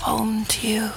home to you.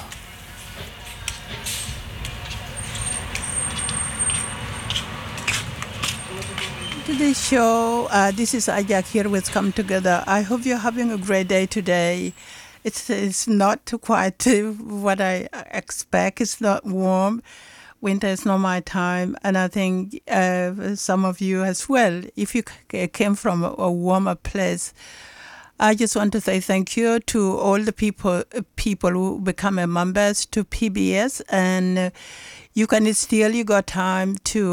Today's show. This is Ajak here with Come Together. I hope you're having a great day today. It's not quite what I expect. It's not warm. Winter is not my time. And I think some of you as well, if you came from a warmer place, I just want to say thank you to all the people who become members to PBS, and you can still you got time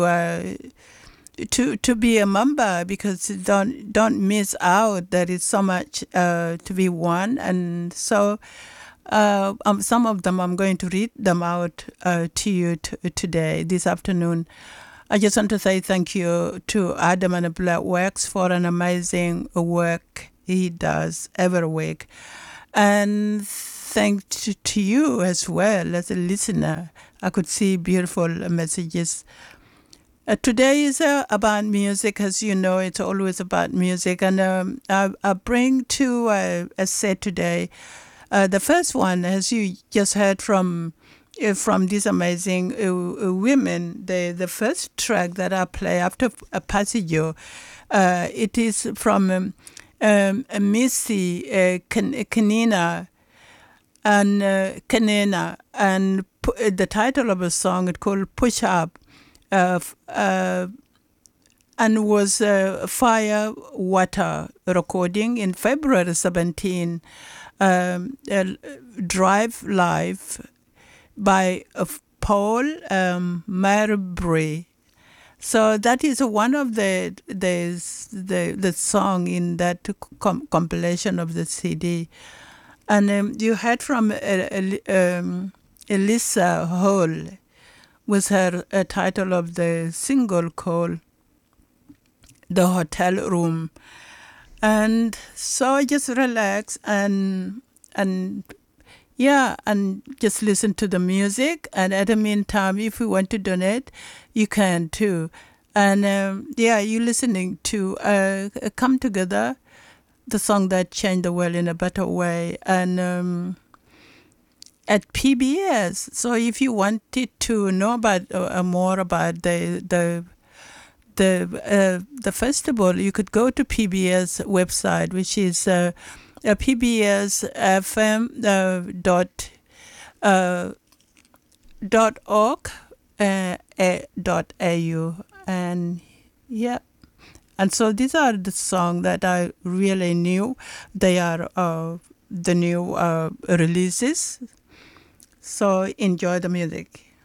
to be a member, because don't miss out. There is so much to be won, and so some of them I'm going to read them out to you today, this afternoon. I just want to say thank you to Adam and Black Wax for an amazing work he does every week. And thank to you as well as a listener. I could see beautiful messages. Today is about music. As you know, it's always about music. And I bring two a set today. The first one, as you just heard from these amazing women, the first track that I play after a Passaggio, it is from Missy Kanina and Kanena, and the title of the song is called Push Up, and was a Fire Water recording in February 17, Drive Live by Paul Marbury. So that is one of the song in that compilation of the CD. And you heard from Elisa Hall with her title of the single called The Hotel Room. And so just relax and just listen to the music. And at the meantime, if you want to donate, you can too. And you're listening to Come Together, the song that changed the world in a better way. And at PBS. So if you wanted to know about more about the festival, you could go to PBS website, which is pbsfm.org.au. And yeah. And so these are the songs that I really knew. They are the new releases. So enjoy the music.